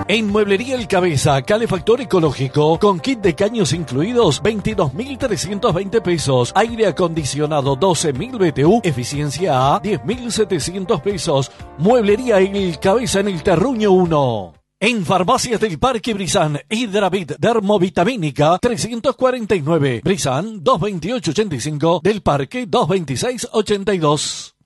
En Mueblería El Cabeza, calefactor ecológico con kit de caños incluidos, 22.320 pesos. Aire acondicionado 12.000 BTU, eficiencia A, 10.700 pesos. Mueblería El Cabeza en el Terruño 1. En Farmacias del Parque Brizán, Hidravit Dermovitamínica 349, Brizán 22885, del Parque 22682.